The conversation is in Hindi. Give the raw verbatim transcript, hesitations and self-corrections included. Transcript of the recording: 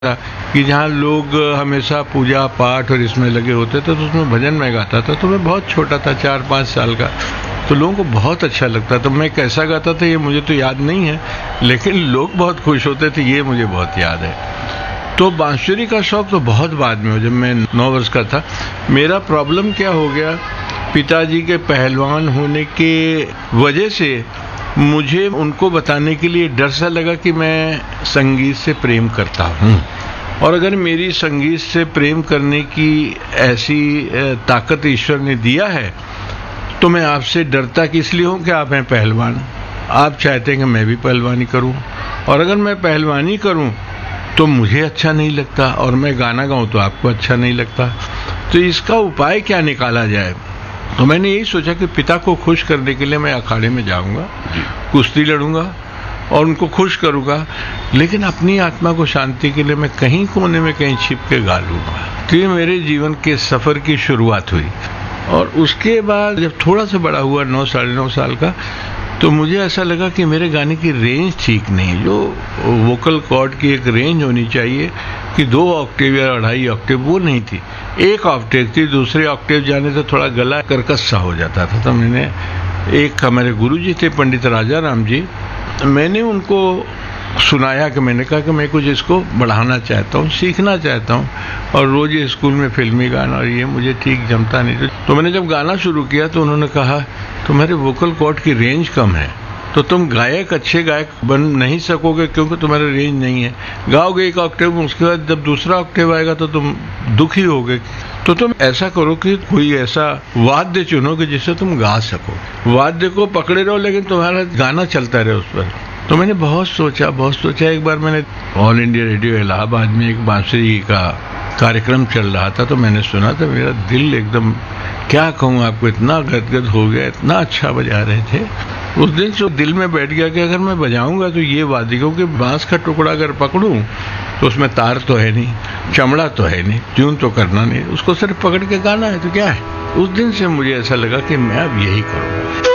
कि जहाँ लोग हमेशा पूजा पाठ और इसमें लगे होते थे, तो उसमें भजन मैं गाता था। तो मैं बहुत छोटा था, चार पाँच साल का, तो लोगों को बहुत अच्छा लगता था। मैं कैसा गाता था ये मुझे तो याद नहीं है, लेकिन लोग बहुत खुश होते थे, ये मुझे बहुत याद है। तो बांसुरी का शौक तो बहुत बाद में हो, जब मैं नौ वर्ष का था। मेरा प्रॉब्लम क्या हो गया, पिताजी के पहलवान होने के वजह से मुझे उनको बताने के लिए डर सा लगा कि मैं संगीत से प्रेम करता हूँ, और अगर मेरी संगीत से प्रेम करने की ऐसी ताकत ईश्वर ने दिया है, तो मैं आपसे डरता कि इसलिए हूँ कि आप हैं पहलवान, आप चाहते हैं कि मैं भी पहलवानी करूँ, और अगर मैं पहलवानी करूँ तो मुझे अच्छा नहीं लगता, और मैं गाना गाऊँ तो आपको अच्छा नहीं लगता। तो इसका उपाय क्या निकाला जाए? तो मैंने यही सोचा कि पिता को खुश करने के लिए मैं अखाड़े में जाऊंगा, कुश्ती लड़ूंगा और उनको खुश करूंगा, लेकिन अपनी आत्मा को शांति के लिए मैं कहीं कोने में कहीं छिप के गा लूंगा। तो ये मेरे जीवन के सफर की शुरुआत हुई। और उसके बाद जब थोड़ा सा बड़ा हुआ, नौ साढ़े नौ साल का, तो मुझे ऐसा लगा कि मेरे गाने की रेंज ठीक नहीं। जो वोकल कॉर्ड की एक रेंज होनी चाहिए कि दो ऑक्टेव या अढ़ाई ऑक्टेव, वो नहीं थी। एक ऑक्टेव थी, दूसरे ऑक्टेव जाने से थोड़ा गला कर्कश सा हो जाता था। तो मैंने एक हमारे गुरुजी थे पंडित राजा राम जी, मैंने उनको सुनाया कि मैंने कहा कि मैं कुछ इसको बढ़ाना चाहता हूँ, सीखना चाहता हूँ, और रोज स्कूल में फिल्मी गाना और ये मुझे ठीक जमता नहीं। तो मैंने जब गाना शुरू किया तो उन्होंने कहा तुम्हारे वोकल कॉर्ड की रेंज कम है, तो तुम गायक अच्छे गायक बन नहीं सकोगे, क्योंकि तुम्हारा रेंज नहीं है। गाओगे एक ऑक्टेव, उसके बाद जब दूसरा ऑक्टेव आएगा तो तुम दुखी होगे। तो तुम ऐसा करो कि कोई ऐसा वाद्य चुनो कि जिससे तुम गा सको। वाद्य को पकड़े रहो लेकिन तुम्हारा गाना चलता रहे उस पर। तो मैंने बहुत सोचा बहुत सोचा एक बार मैंने ऑल इंडिया रेडियो इलाहाबाद में एक बांसुरी का कार्यक्रम चल रहा था, तो मैंने सुना था, मेरा दिल एकदम, क्या कहूँ आपको, इतना गदगद हो गया, इतना अच्छा बजा रहे थे। उस दिन से दिल में बैठ गया कि अगर मैं बजाऊंगा तो ये वाद्य, क्योंकि बांस का टुकड़ा अगर पकड़ूं तो उसमें तार तो है नहीं, चमड़ा तो है नहीं, ट्यून तो करना नहीं, उसको सिर्फ पकड़ के गाना है, तो क्या है। उस दिन से मुझे ऐसा लगा कि मैं अब यही करूंगा।